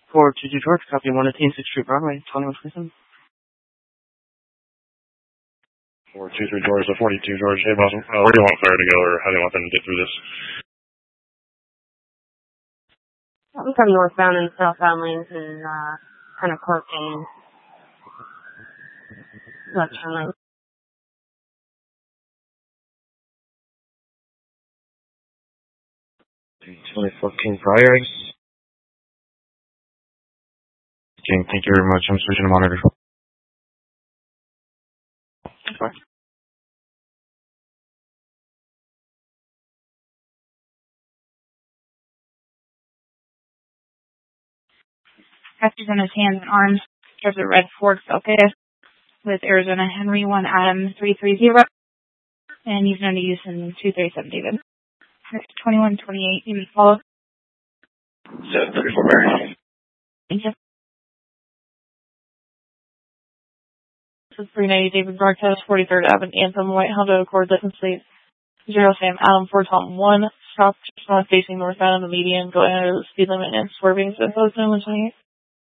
422 George, copy 118 6th Street Broadway, 2127. 423 George, so 42 George. Hey, boss, where do you want fire to go, or how do you want them to get through this? We come northbound and southbound lanes and kind of park in left turn lane. 2014 Friars. Okay, thank you very much. I'm switching to monitor. Sorry. Catches in his hands and arms. There's a red Ford Focus with Arizona Henry 1 Adam 330. And he's known to use in 237 David. Next 2128, you may follow. 734 Mary. Thank you. This is 390 David Broadcast, 43rd Avenue, Anthem, White Honda Accord, license plate 0 Sam Adam 4 Tom 1. Stop, just north facing northbound on the median, going under the speed limit and swerving to the 128.